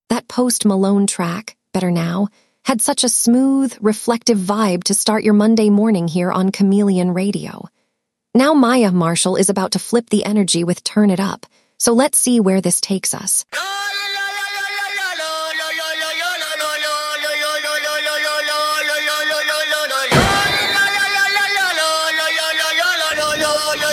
That Post Malone track, Better Now, had such a smooth, reflective vibe to start your Monday morning here on Chameleon Radio. Now Maya Marshall is about to flip the energy with Turn It Up, so let's see where this takes us.